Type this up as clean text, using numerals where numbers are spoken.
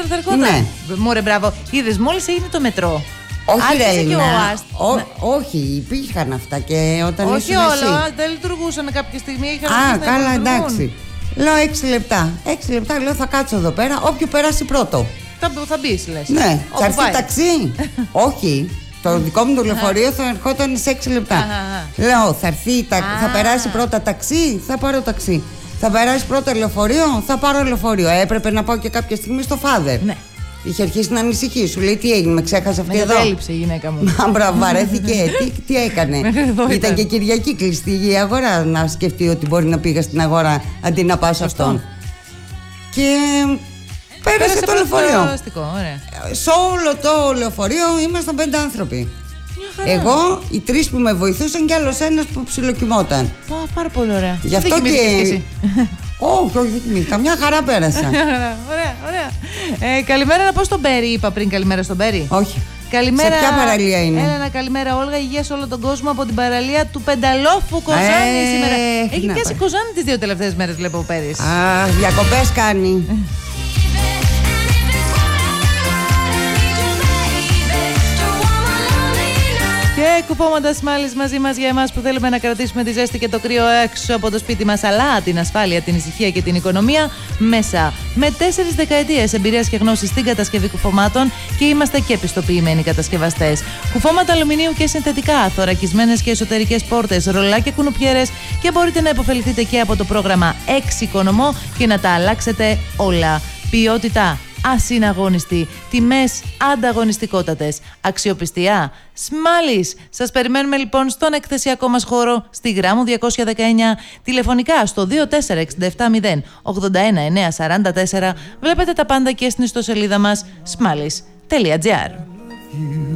θα ερχόταν. Ναι. Μωρέ, μπράβο. Είδες, μόλις έγινε το μετρό. Όχι, ρε, και ο όχι, υπήρχαν αυτά και όταν όχι ήσουν όλα, εσύ. δεν λειτουργούσαν κάποια στιγμή. Καλά, εντάξει. Λέω 6 λεπτά. 6 λεπτά, λέω θα κάτσω εδώ πέρα. Όποιο περάσει πρώτο. Θα μπεις, λες. Ναι, θα έρθει ταξί. Όχι. Το δικό μου το λεωφορείο θα ερχόταν σε 6 λεπτά. Λέω, θα περάσει πρώτα ταξί, θα πάρω ταξί. Θα περάσει πρώτα λεωφορείο, θα πάρω λεωφορείο. Έπρεπε να πάω και κάποια στιγμή στο Father. Ναι. Είχε αρχίσει να ανησυχεί. Σου λέει τι έγινε, με ξέχασε αυτή εδώ. Με έλειψε η γυναίκα μου. Μπράβο, βαρέθηκε. Τι έκανε. Ήταν και Κυριακή κλειστή η αγορά. Να σκεφτεί ότι μπορεί να πήγα στην αγορά αντί να πάω σε αυτόν. Και πέρασε το λεωφορείο. Σε όλο το λεωφορείο ήμασταν 5 άνθρωποι. Εγώ, οι 3 που με βοηθούσαν και άλλος ένας που ψιλοκοιμόταν. Πάρα πολύ ωραία. Γι' αυτό και. Όχι, δεν κοιμήθηκα. Μια χαρά πέρασα. Ωραία. Καλημέρα να πω στον Μπέρι. Είπα πριν καλημέρα στον Μπέρι. Όχι. Καλημέρα. Σε ποια παραλία είναι? Ένα καλημέρα, Όλγα. Υγεία σε όλο τον κόσμο από την παραλία του Πενταλόφου Κοζάνη σήμερα. Έχει πιάσει Κοζάνη τις 2 τελευταίες μέρες, βλέπω ο Πέρις. Διακοπές κάνει. Και κουφώματα Σμάλης μαζί μας για εμάς που θέλουμε να κρατήσουμε τη ζέστη και το κρύο έξω από το σπίτι μας, αλλά την ασφάλεια, την ησυχία και την οικονομία μέσα. Με 4 δεκαετίες εμπειρίας και γνώσης στην κατασκευή κουφωμάτων και είμαστε και επιστοποιημένοι κατασκευαστές. Κουφώματα αλουμινίου και συνθετικά, θωρακισμένες και εσωτερικές πόρτες, ρολά και κουνουπιέρες και μπορείτε να υποφεληθείτε και από το πρόγραμμα Εξοικονομώ και να τα αλλάξετε όλα. Ποιότητα ασυναγώνιστη, τιμές ανταγωνιστικότατες, αξιοπιστία Σμάλης. Σας περιμένουμε λοιπόν στον εκθεσιακό μας χώρο στη Γράμμου 219, τηλεφωνικά στο 2467081944. Βλέπετε τα πάντα και στην ιστοσελίδα μας smalis.gr.